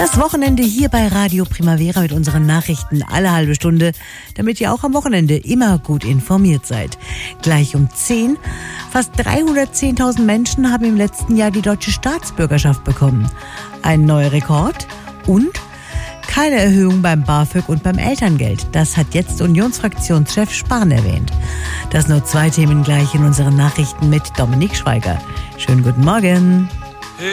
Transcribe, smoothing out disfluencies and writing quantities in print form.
Das Wochenende hier bei Radio Primavera mit unseren Nachrichten alle halbe Stunde, damit ihr auch am Wochenende immer gut informiert seid. Gleich um 10. Fast 310.000 Menschen haben im letzten Jahr die deutsche Staatsbürgerschaft bekommen. Ein neuer Rekord und keine Erhöhung beim BAföG und beim Elterngeld. Das hat jetzt Unionsfraktionschef Spahn erwähnt. Das nur 2 Themen gleich in unseren Nachrichten mit Dominik Schweiger. Schönen guten Morgen.